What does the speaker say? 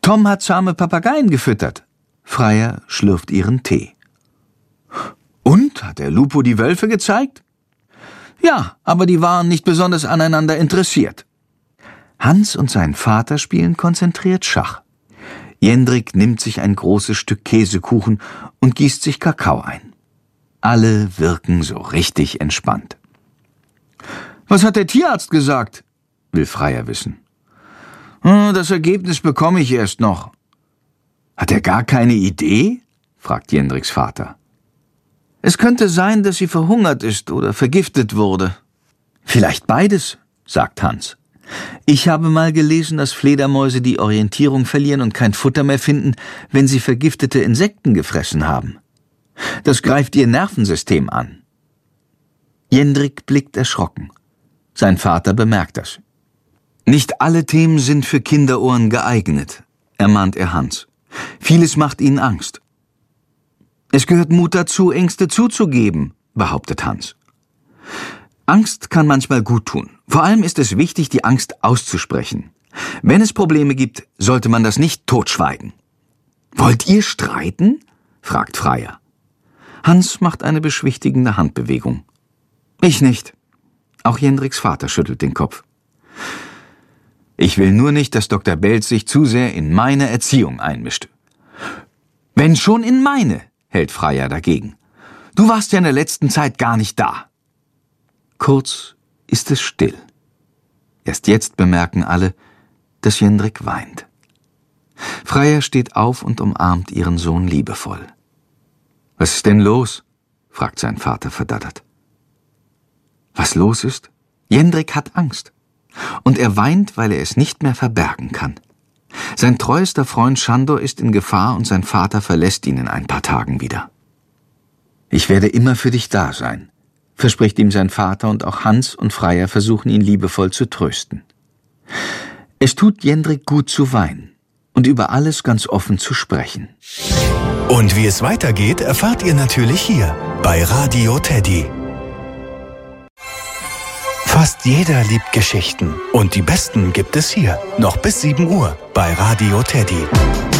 Tom hat zahme Papageien gefüttert. Freier schlürft ihren Tee. Und, hat der Lupo die Wölfe gezeigt? Ja, aber die waren nicht besonders aneinander interessiert. Hans und sein Vater spielen konzentriert Schach. Jendrik nimmt sich ein großes Stück Käsekuchen und gießt sich Kakao ein. Alle wirken so richtig entspannt. »Was hat der Tierarzt gesagt?« will Freier wissen. »Das Ergebnis bekomme ich erst noch.« »Hat er gar keine Idee?« fragt Jendriks Vater. »Es könnte sein, dass sie verhungert ist oder vergiftet wurde.« »Vielleicht beides«, sagt Hans. »Ich habe mal gelesen, dass Fledermäuse die Orientierung verlieren und kein Futter mehr finden, wenn sie vergiftete Insekten gefressen haben. Das greift ihr Nervensystem an.« Jendrik blickt erschrocken. Sein Vater bemerkt das. »Nicht alle Themen sind für Kinderohren geeignet«, ermahnt er Hans. »Vieles macht ihnen Angst.« »Es gehört Mut dazu, Ängste zuzugeben«, behauptet Hans. »Angst kann manchmal gut tun. Vor allem ist es wichtig, die Angst auszusprechen. Wenn es Probleme gibt, sollte man das nicht totschweigen.« »Wollt ihr streiten?« fragt Freier. Hans macht eine beschwichtigende Handbewegung. »Ich nicht.« Auch Jendriks Vater schüttelt den Kopf. »Ich will nur nicht, dass Dr. Belz sich zu sehr in meine Erziehung einmischt.« »Wenn schon in meine«, hält Freier dagegen. »Du warst ja in der letzten Zeit gar nicht da.« Kurz ist es still. Erst jetzt bemerken alle, dass Jendrik weint. Freier steht auf und umarmt ihren Sohn liebevoll. »Was ist denn los?« fragt sein Vater verdattert. Was los ist? Jendrik hat Angst. Und er weint, weil er es nicht mehr verbergen kann. Sein treuester Freund Sándor ist in Gefahr und sein Vater verlässt ihn in ein paar Tagen wieder. »Ich werde immer für dich da sein«, verspricht ihm sein Vater, und auch Hans und Freier versuchen ihn liebevoll zu trösten. Es tut Jendrik gut zu weinen und über alles ganz offen zu sprechen. Und wie es weitergeht, erfahrt ihr natürlich hier bei Radio Teddy. Fast jeder liebt Geschichten und die besten gibt es hier, noch bis 7 Uhr bei Radio Teddy.